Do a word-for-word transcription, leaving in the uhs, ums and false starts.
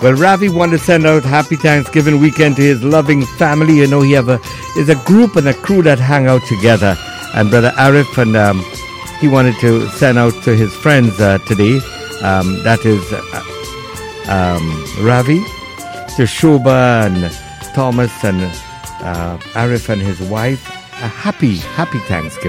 Well, Ravi wanted to send out happy Thanksgiving weekend to his loving family. You know, he have a is a group and a crew that hang out together. And Brother Arif, and um, he wanted to send out to his friends uh, today. Um, that is uh, um, Ravi, to Shobha and Thomas and uh, Arif and his wife. A happy, happy Thanksgiving.